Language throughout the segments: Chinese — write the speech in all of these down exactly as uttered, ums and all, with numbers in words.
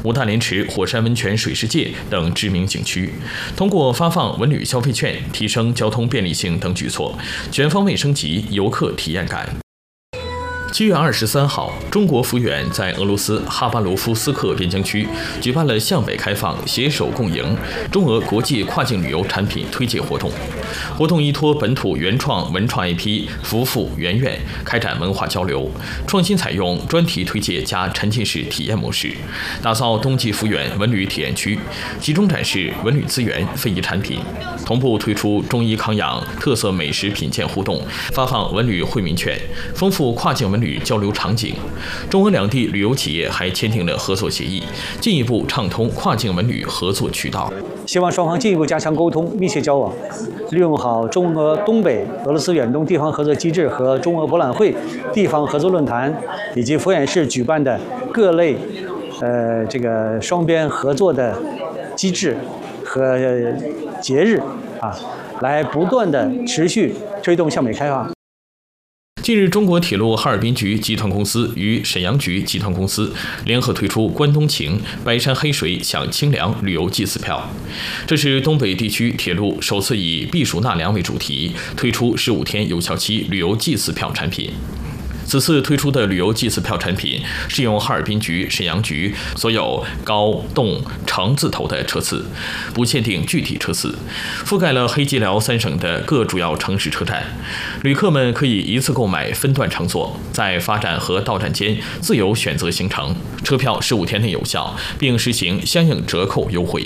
五大连池火山温泉水世界等知名景区。通过发放文旅消费券、提升交通便利性等举措，全方位升级游客体验感。七月二十三号，中国幅员在俄罗斯哈巴罗夫斯克边疆区举办了向北开放、携手共赢中俄国际跨境旅游产品推介活动。活动依托本土原创文创 I P 福福圆圆开展文化交流，创新采用专题推介加沉浸式体验模式，打造冬季幅员文旅体验区，集中展示文旅资源、非遗产品，同步推出中医康养、特色美食品鉴互动，发放文旅惠民券，丰富跨境文旅交流场景。中俄两地旅游企业还签订了合作协议，进一步畅通跨境文旅合作渠道。 希望双方进一步加强沟通、密切交往，利用好中俄东北俄罗斯远东地方合作机制和中俄博览会地方合作论坛，以及抚远市举办的各类呃这个双边合作的机制和节日啊，来不断的持续推动向北开放。 近日，中国铁路哈尔滨局集团公司与沈阳局集团公司联合推出关东情、白山黑水享清凉旅游祭祀票。这是东北地区铁路首次以避暑纳凉为主题，推出十五天有效期旅游祭祀票产品。此次推出的旅游祭祀票产品适用哈尔滨局、沈阳局所有高、动、程字头的车次，不限定具体车次，覆盖了黑吉辽三省的各主要城市车站。旅客们可以一次购买分段乘坐，在发站和到站间自由选择行程，车票十五天内有效，并实行相应折扣优惠。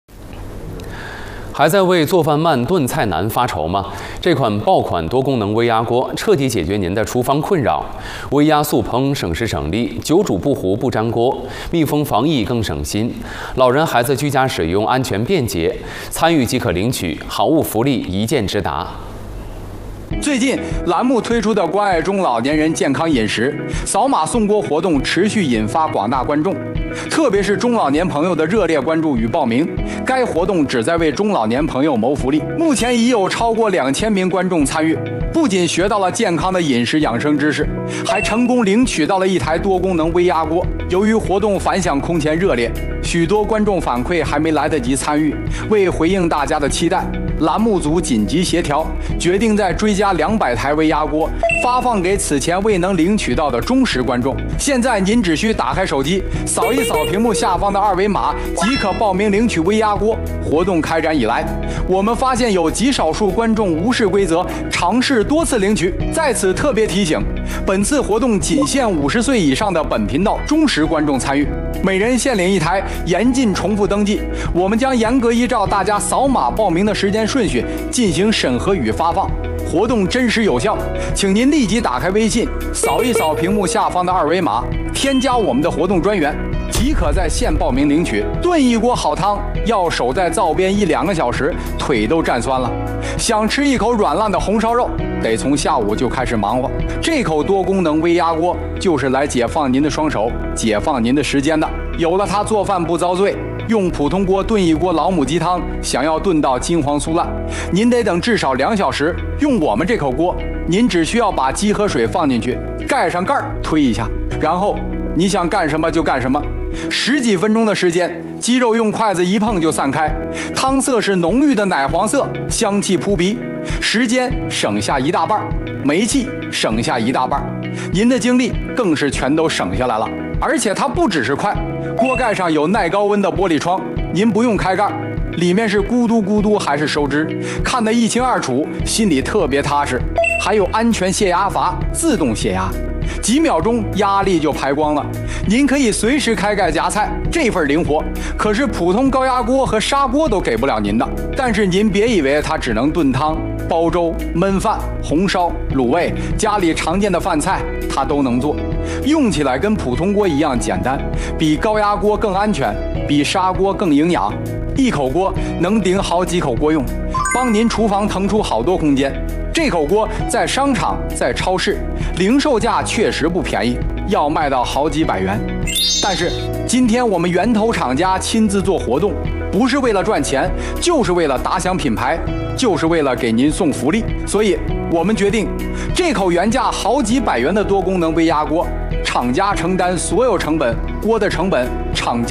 还在为做饭慢、炖菜难发愁吗？这款爆款多功能微压锅彻底解决您的厨房困扰。微压速烹，省时省力，久煮不糊不粘锅，密封防疫更省心。老人孩子居家使用安全便捷，参与即可领取好物福利，一键直达。 最近，栏目推出的关爱中老年人健康饮食扫码送锅活动持续引发广大观众，特别是中老年朋友的热烈关注与报名。该活动旨在为中老年朋友谋福利，目前已有超过两千名观众参与，不仅学到了健康的饮食养生知识，还成功领取到了一台多功能微压锅。由于活动反响空前热烈，许多观众反馈还没来得及参与。为回应大家的期待，栏目组紧急协调，决定在追加两百台微压锅，发放给此前未能领取到的忠实观众。现在您只需打开手机，扫一扫屏幕下方的二维码，即可报名领取微压锅。活动开展以来，我们发现有极少数观众无视规则，尝试多次领取。在此特别提醒，本次活动仅限五十岁以上的本频道忠实观众参与，每人限领一台，严禁重复登记。我们将严格依照大家扫码报名的时间顺序进行审核与发放。活动真实有效，请您立即打开微信，扫一扫屏幕下方的二维码，添加我们的活动专员，即可在线报名领取。炖一锅好汤，要守在灶边一两个小时，腿都站酸了。想吃一口软烂的红烧肉，得从下午就开始忙活。这口多功能微压锅就是来解放您的双手，解放您的时间的。有了它，做饭不遭罪。用普通锅炖一锅老母鸡汤，想要炖到金黄酥烂，您得等至少两小时。用我们这口锅，您只需要把鸡和水放进去，盖上盖儿，推一下，然后你想干什么就干什么。十几分钟的时间，鸡肉用筷子一碰就散开，汤色是浓郁的奶黄色，香气扑鼻，时间省下一大半，煤气省下一大半，您的精力更是全都省下来了。而且它不只是快，锅盖上有耐高温的玻璃窗，您不用开盖，里面是咕嘟咕嘟还是收汁，看得一清二楚，心里特别踏实。还有安全泄压阀，自动泄压，几秒钟压力就排光了。您可以随时开盖夹菜，这份灵活可是普通高压锅和砂锅都给不了您的。但是您别以为它只能炖汤、煲粥、焖饭、红烧、卤味，家里常见的饭菜它都能做，用起来跟普通锅一样简单，比高压锅更安全，比砂锅更营养。一口锅能顶好几口锅用，帮您厨房腾出好多空间。这口锅在商场、在超市，零售价确实不便宜，要卖到好几百元。但是今天我们源头厂家亲自做活动，不是为了赚钱，就是为了打响品牌，就是为了给您送福利。所以我们决定，这口原价好几百元的多功能微压锅，厂家承担所有成本，锅的成本厂家